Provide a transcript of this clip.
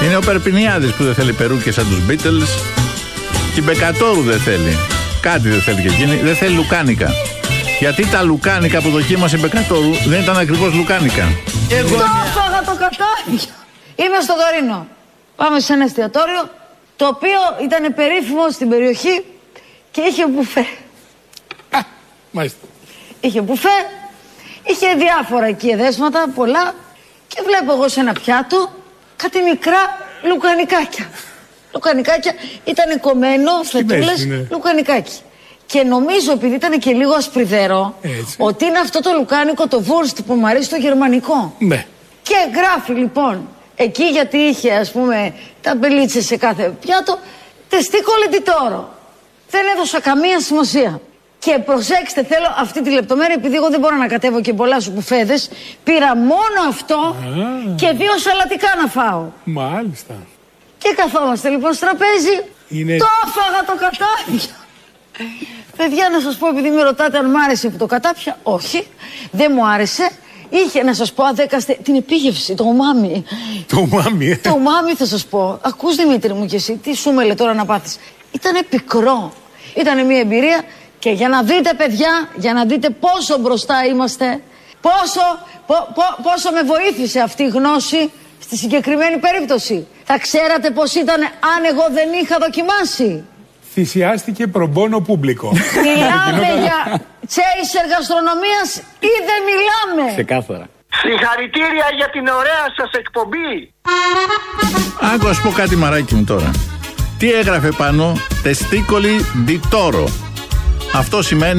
Είναι ο Περπινιάδης που δεν θέλει περούκες σαν τους Beatles. Και η Μπεκατόρου δεν θέλει. Κάτι δεν θέλει και εκείνη. Δεν θέλει λουκάνικα. Γιατί τα λουκάνικα που δοκίμασε η Μπεκατόρου δεν ήταν ακριβώς λουκάνικα. Το έφαγα το κατάδικιο. Είμαι στο Δωρίνο. Πάμε σε ένα εστιατόριο το οποίο ήταν περίφημο στην περιοχή και είχε μπουφέ. Μάλιστα. Είχε μπουφέ, είχε διάφορα εκεί εδέσματα, πολλά, και βλέπω εγώ σε ένα πιάτο κάτι μικρά λουκανικάκια. Λουκανικάκια, ήταν κομμένο, φετούλες, ναι. λουκανικάκι. Και νομίζω, επειδή ήταν και λίγο ασπριδερό, ότι είναι αυτό το λουκάνικο, το Wurst που μου αρέσει το γερμανικό. Ναι. Και γράφει λοιπόν, εκεί γιατί είχε ας πούμε ταμπελίτσες σε κάθε πιάτο, τεστίκολε di toro. Δεν έδωσα καμία σημασία. Και προσέξτε, θέλω αυτή τη λεπτομέρεια, επειδή εγώ δεν μπορώ να κατέβω και πολλά σου μπουφέδες, πήρα μόνο αυτό και 2 σαλατικά να φάω. Μάλιστα. Και καθόμαστε λοιπόν στο τραπέζι. Το έφαγα το κατάδικιο. Παιδιά, να σας πω, επειδή με ρωτάτε αν μ' άρεσε που το κατάπια, όχι, δεν μου άρεσε. Είχε, να σας πω, αδέκαστε την επίγευση, το ομάμι. Το ομάμι, Το ομάμι θα σας πω. Ακούς, Δημήτρη μου, και εσύ, τι σου μέλε τώρα να πάθεις. Ήτανε πικρό. Ήτανε μια εμπειρία και για να δείτε, παιδιά, για να δείτε πόσο μπροστά είμαστε, πόσο με βοήθησε αυτή η γνώση στη συγκεκριμένη περίπτωση. Θα ξέρατε πως ήταν αν εγώ δεν είχα δοκιμάσει. Θυσιάστηκε προμπόνο πούμπλικο. Μιλάμε για τσέισερ γαστρονομίας ή δεν μιλάμε? Ξεκάθαρα. Συγχαρητήρια για την ωραία σας εκπομπή. Άκου, ας πω κάτι, μαράκι μου τώρα. Τι έγραφε πάνω? Τεστίκολι di toro. Αυτό σημαίνει